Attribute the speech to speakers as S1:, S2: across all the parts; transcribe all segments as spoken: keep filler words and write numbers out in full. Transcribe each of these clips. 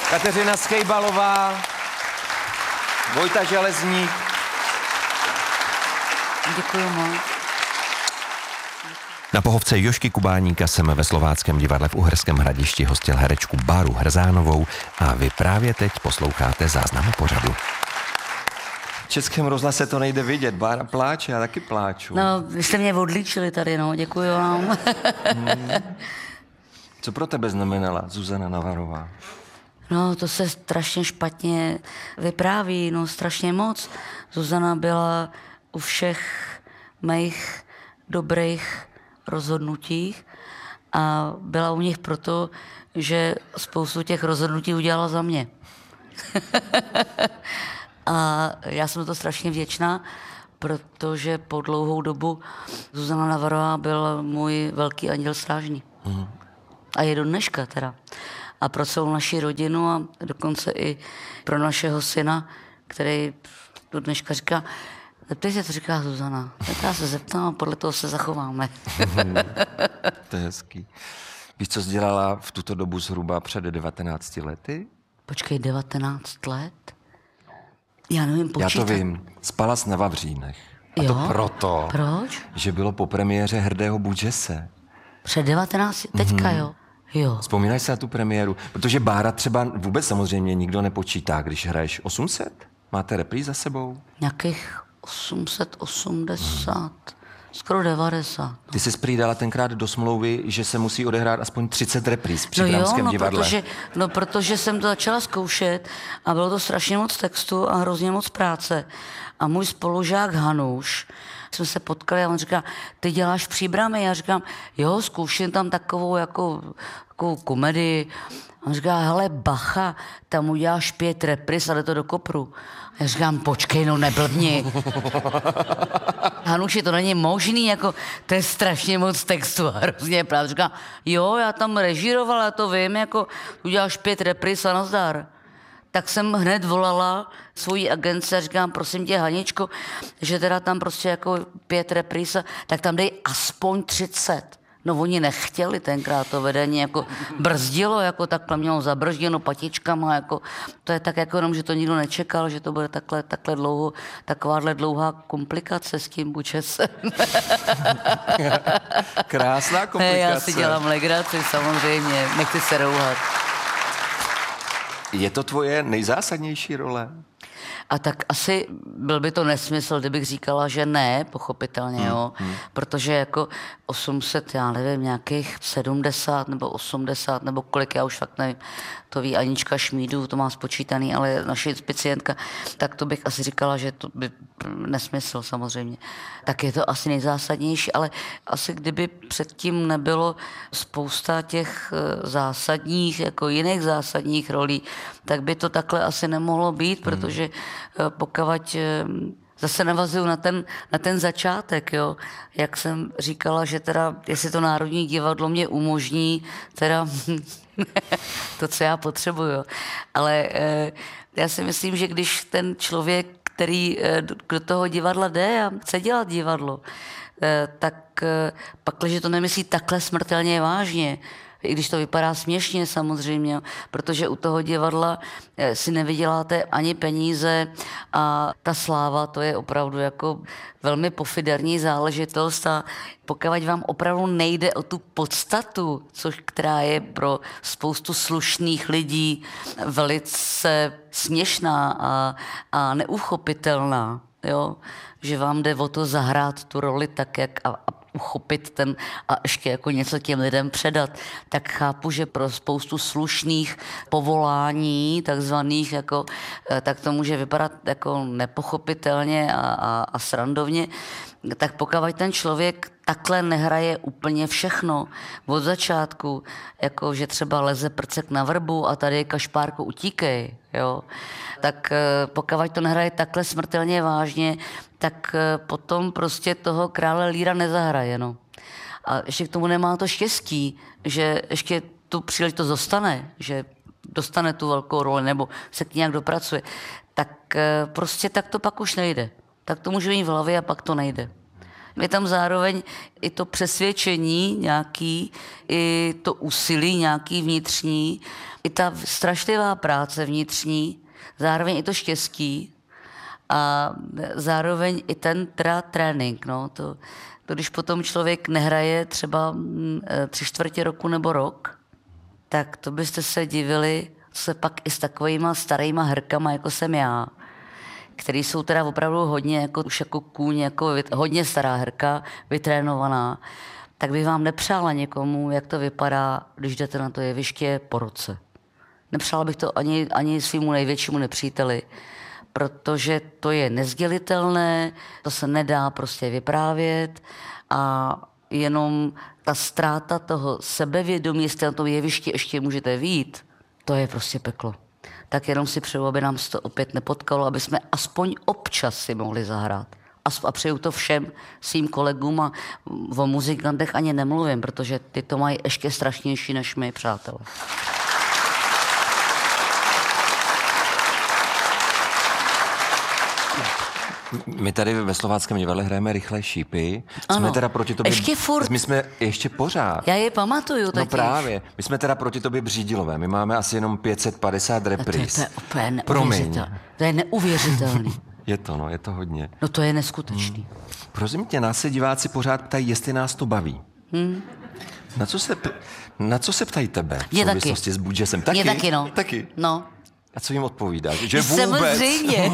S1: Kateřina Schejbalová, Vojta Železník.
S2: Děkuji moc.
S3: Na pohovce Jožky Kubáníka jsem ve Slováckém divadle v Uherském Hradišti hostil herečku Báru Hrzánovou a vy právě teď posloucháte záznam pořadu.
S1: V Českém rozhlase to nejde vidět, Bára pláče, já taky pláču.
S2: No, vy jste mě odlíčili tady, no, děkuji vám.
S1: hmm. Co pro tebe znamenala Zuzana Navarová?
S2: No, to se strašně špatně vypráví, no, strašně moc. Zuzana byla u všech mých dobrých rozhodnutích a byla u nich proto, že spoustu těch rozhodnutí udělala za mě. A já jsem to strašně vděčná, protože po dlouhou dobu Zuzana Navarová byl můj velký anděl strážný. Mm. A je do dneška teda. A pro celou naši rodinu a dokonce i pro našeho syna, který do dneška říká, zeptej se, co říká Zuzana. Tak já se zeptám a podle toho se zachováme.
S1: To je hezký. Víš, co jsi dělala v tuto dobu zhruba před devatenácti lety?
S2: Počkej, devatenáct let? Já nevím počítat.
S1: Já to vím. Spala jsi na Vavřínech. A
S2: jo?
S1: to proto,
S2: Proč?
S1: že bylo po premiéře Hrdého Budžese.
S2: Před devatenácti? Teďka, mm-hmm. jo? Jo.
S1: Vzpomínáš se na tu premiéru? Protože Bára třeba vůbec samozřejmě nikdo nepočítá, když hraješ osm set. Máte repríz za sebou?
S2: Nějakých osm set osmdesát, hmm. skoro devadesát. No.
S1: Ty jsi prý dala tenkrát do smlouvy, že se musí odehrát aspoň třicet repríz při
S2: no
S1: Bramském
S2: jo, no
S1: divadle.
S2: Protože, no protože jsem to začala zkoušet a bylo to strašně moc textu a hrozně moc práce. A můj spolužák Hanuš, jsme se potkali a on říká, ty děláš Příbramy? Já říkám, jo, zkouším tam takovou jako, takovou komedii. A on říká, hele, bacha, tam uděláš pět repris a jde to do kopru. A já říkám, počkej, no neblbni. Hanuši, to není možný, jako, to je strašně moc textu a hrozně práce. Říkám, jo, já tam režírovala, já to vím, jako, uděláš pět repris a nazdar. Tak jsem hned volala svojí agence a říkám, prosím tě, Haničko, že teda tam prostě jako pět repríz, tak tam dej aspoň třicet. No oni nechtěli tenkrát, to vedení jako brzdilo, jako takhle mělo zabržděno patičkama, jako to je tak jako jenom, že to nikdo nečekal, že to bude takhle, takhle dlouho, takováhle dlouhá komplikace s tím Budžesem.
S1: Krásná komplikace.
S2: Já si dělám legraci, samozřejmě, nechci se rouhat.
S1: Je to tvoje nejzásadnější role?
S2: A tak asi byl by to nesmysl, kdybych říkala, že ne, pochopitelně, hmm, jo. Hmm. Protože jako osm set, já nevím, nějakých sedmdesát nebo osmdesát nebo kolik, já už fakt nevím, to ví Anička Šmídů, to má spočítaný, ale naše pacientka, tak to bych asi říkala, že to by nesmysl samozřejmě. Tak je to asi nejzásadnější, ale asi kdyby předtím nebylo spousta těch zásadních, jako jiných zásadních rolí, tak by to takhle asi nemohlo být, hmm. protože pokud zase navazuju na ten, na ten začátek, jo. Jak jsem říkala, že teda, jestli to Národní divadlo mě umožní, teda to, co já potřebuju. Ale eh, já si myslím, že když ten člověk, který eh, do toho divadla jde a chce dělat divadlo, eh, tak eh, pak, když to nemyslí takhle smrtelně vážně, i když to vypadá směšně samozřejmě, protože u toho divadla si nevyděláte ani peníze a ta sláva, to je opravdu jako velmi pofiderní záležitost a pokud vám opravdu nejde o tu podstatu, což která je pro spoustu slušných lidí velice směšná a, a neuchopitelná, jo? Že vám jde o to zahrát tu roli tak, jak a, a uchopit ten a ještě jako něco těm lidem předat, tak chápu, že pro spoustu slušných povolání, takzvaných, jako, tak to může vypadat jako nepochopitelně a, a, a srandovně. Tak pokud ten člověk takhle nehraje úplně všechno od začátku, jako že třeba leze prcek na vrbu a tady kašpárku utíkej, jo, tak pokud to nehraje takhle smrtelně vážně, tak potom prostě toho krále Líra nezahraje, no. A ještě k tomu nemá to štěstí, že ještě tu příležitost dostane, že dostane tu velkou roli nebo se k ní nějak dopracuje, tak prostě tak to pak už nejde. Tak to může být v hlavě a pak to nejde. je tam zároveň i to přesvědčení nějaký, i to úsilí nějaký vnitřní, i ta strašlivá práce vnitřní, zároveň i to štěstí a zároveň i ten teda trénink. No, to, to, když potom člověk nehraje třeba mm, tři čtvrtě roku nebo rok, tak to byste se divili, co se pak i s takovýma starýma hrkama, jako jsem já, který jsou teda opravdu hodně, jako, už jako kůň, jako hodně stará hrka, vytrénovaná, tak bych vám nepřála někomu, jak to vypadá, když jdete na to jeviště po roce. Nepřála bych to ani, ani svýmu největšímu nepříteli, protože to je nezdělitelné, to se nedá prostě vyprávět a jenom ta ztráta toho sebevědomí, jestli na tom jevišti ještě můžete vyjít, to je prostě peklo. Tak jenom si přeju, aby nám se to opět nepotkalo, aby jsme aspoň občas si mohli zahrát. A přeju to všem svým kolegům a o muzikantech ani nemluvím, protože ty to mají ještě strašnější než my, přátelé.
S1: My tady ve Slováckém divadle hrajeme Rychlé šípy. Jsme
S2: Ano.
S1: teda proti tobě...
S2: Ještě furt.
S1: My jsme ještě pořád.
S2: Já je pamatuju totiž.
S1: No právě. My jsme teda proti tobě Břídilové. My máme asi jenom pět set padesát repríz.
S2: To je, to je úplně
S1: Promiň.
S2: neuvěřitelné. To je neuvěřitelný.
S1: Je to, no, je to hodně.
S2: No to je neskutečný. Hmm.
S1: Prosím tě, nás se diváci pořád ptají, jestli nás to baví. Hmm. Na co se, na co se ptají tebe v
S2: Mě
S1: souvislosti
S2: taky.
S1: s Budžesem? Taky?
S2: Mě taky, no.
S1: Taky?
S2: No.
S1: A co jim odpovídáš? Že vůbec?
S2: Samozřejmě.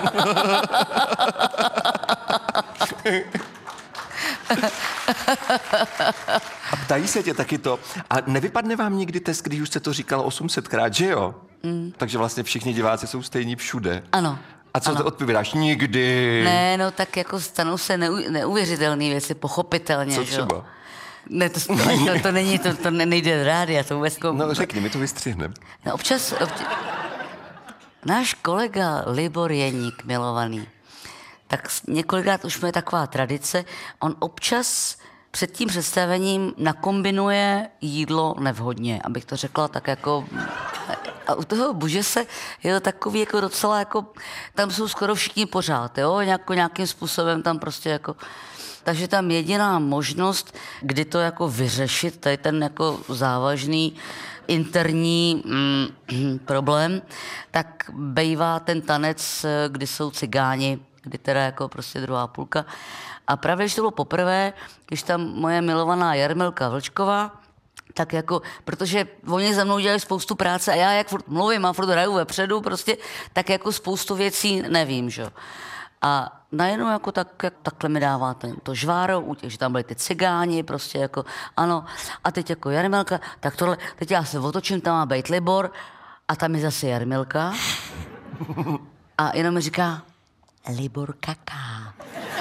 S1: A ptají se tě taky to. A nevypadne vám nikdy test, když už jste to říkal osm set krát, že jo? Mm. Takže vlastně všichni diváci jsou stejní všude.
S2: Ano.
S1: A co
S2: ano.
S1: ty odpovídáš? Nikdy.
S2: Ne, no tak jako stanou se neu, neuvěřitelné věci, pochopitelně.
S1: Co
S2: že jo?
S1: třeba?
S2: Ne, to, to, to, to není, to, to nejde do rádia, to vůbec...
S1: No řekni, my to vystřihneme.
S2: No, občas, občas... Náš kolega Libor Jeník, milovaný, tak několikrát už je taková tradice, on občas před tím představením nakombinuje jídlo nevhodně, abych to řekla tak jako... A u toho Budžese je to takový jako docela jako... Tam jsou skoro všichni pořád, jo? Nějako, nějakým způsobem tam prostě jako... Takže tam jediná možnost, kdy to jako vyřešit, tady ten jako závažný interní mm, problém, tak bejvá ten tanec, kdy jsou cigáni, kdy teda jako prostě druhá půlka. A právě, když to bylo poprvé, když tam moje milovaná Jarmilka Vlčková, tak jako, protože oni za mnou dělají spoustu práce a já jak furt mluvím a furt hraju vepředu prostě, tak jako spoustu věcí nevím, že jo. A najednou jako tak, jak, takhle mi dává ten, to žváro, že tam byli ty cigáni, prostě jako, ano. A teď jako Jarmilka, tak tohle, teď já se otočím, tam má být Libor a tam je zase Jarmilka. A jenom mi říká, Libor kaká.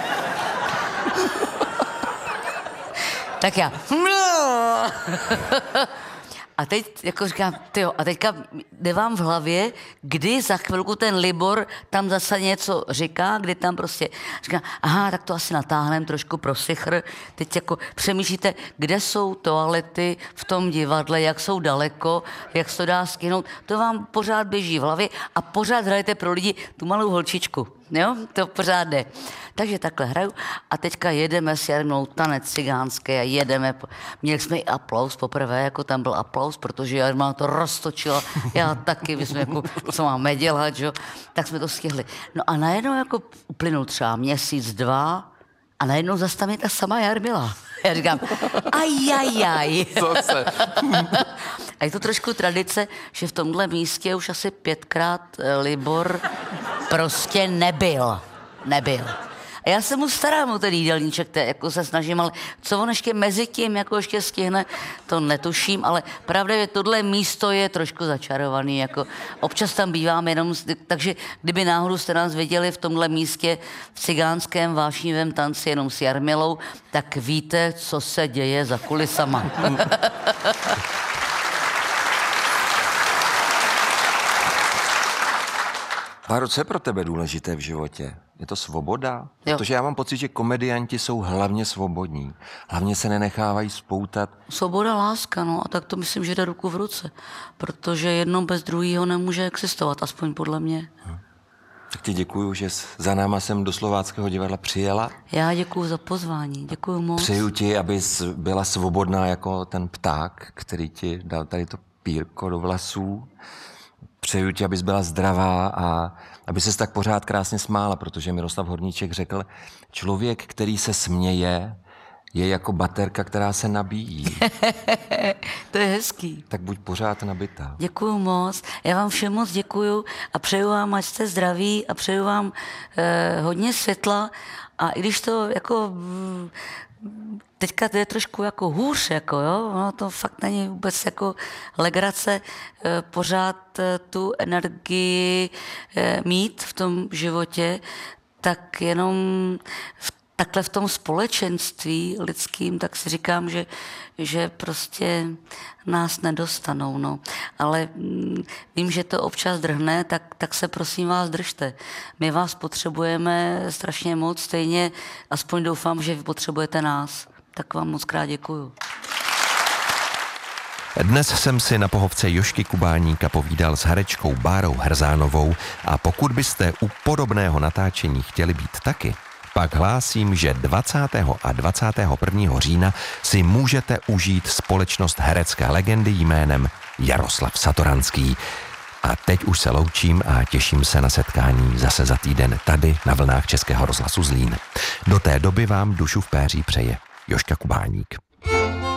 S2: Tak já, a teď jako říkám, tyjo, a teďka jde vám v hlavě, kdy za chvilku ten Libor tam zase něco říká, kdy tam prostě říká, aha, tak to asi natáhnem trošku pro sichr. Teď jako přemýšlíte, kde jsou toalety v tom divadle, jak jsou daleko, jak se to dá skinout. To vám pořád běží v hlavě a pořád hrajete pro lidi tu malou holčičku. Jo, to pořád jde. Takže takhle hraju a teďka jedeme s Jarmilou tanec cigánský a jedeme. Měli jsme i aplaus poprvé, jako tam byl aplaus, protože Jarmila to roztočila, já taky, my jsme jako, co máme dělat, jo? Tak jsme to stihli. No a najednou jako uplynul třeba měsíc, dva a najednou zase tam je ta sama Jarmila. Já říkám, ajajaj.
S1: Zase.
S2: A je to trošku tradice, že v tomhle místě už asi pětkrát Libor prostě nebyl. Nebyl. A já se mu starám o ten jídelníček, te, jako se snažím, ale co on ještě mezi tím jako ještě stihne, to netuším, ale pravda je, tohle místo je trošku začarovaný, jako občas tam býváme jenom, takže kdyby náhodou jste nás viděli v tomhle místě v cigánském vášnivém tanci jenom s Jarmilou, tak víte, co se děje za kulisama.
S1: Báro, co je pro tebe důležité v životě? Je to svoboda?
S2: Jo.
S1: Protože já mám pocit, že komedianti jsou hlavně svobodní. Hlavně se nenechávají spoutat.
S2: Svoboda, láska, no a tak to myslím, že jde ruku v ruce, protože jedno bez druhého nemůže existovat, aspoň podle mě.
S1: Tak ti děkuju, že jsi za náma sem do Slováckého divadla přijela.
S2: Já děkuju za pozvání, děkuju moc.
S1: Přeju ti, abys byla svobodná jako ten pták, který ti dal tady to pírko do vlasů. Přeju ti, abys byla zdravá a aby ses tak pořád krásně smála, protože Miroslav Horníček řekl, člověk, který se směje, je jako baterka, která se nabíjí.
S2: To je hezký.
S1: Tak buď pořád nabitá.
S2: Děkuju moc. Já vám všem moc děkuju a přeju vám, ať jste zdraví a přeju vám eh, hodně světla a i když to jako mm, teďka to je trošku jako hůř, jako jo, no to fakt není vůbec jako legrace, eh, pořád eh, tu energii eh, mít v tom životě, tak jenom v takhle v tom společenství lidským, tak si říkám, že, že prostě nás nedostanou, no. Ale mm, vím, že to občas drhne, tak, tak se prosím vás držte. My vás potřebujeme strašně moc, stejně aspoň doufám, že vy potřebujete nás. Tak vám moc krát děkuju.
S3: Dnes jsem si na pohovce Jožky Kubáníka povídal s herečkou Bárou Hrzánovou a pokud byste u podobného natáčení chtěli být taky, pak hlásím, že dvacátého a dvacátého prvního října si můžete užít společnost herecké legendy jménem Jaroslav Satoranský. A teď už se loučím a těším se na setkání zase za týden tady na vlnách Českého rozhlasu Zlín. Do té doby vám dušu v péří přeje Jožka Kubáník.